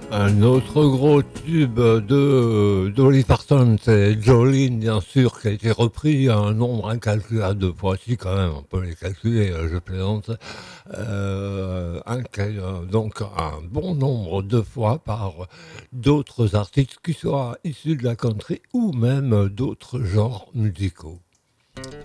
Un autre gros tube de Dolly Parton, c'est Jolene, bien sûr, qui a été repris à un nombre incalculable de fois. Si, quand même, on peut les calculer, je plaisante. Donc, un bon nombre de fois par d'autres artistes, qui soient issus de la country ou même d'autres genres musicaux.